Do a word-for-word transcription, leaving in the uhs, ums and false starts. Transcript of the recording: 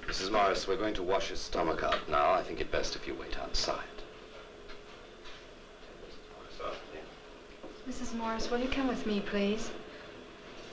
Missus Morris, we're going to wash his stomach out now. I think it best if you wait outside. Missus Morris, will you come with me, please?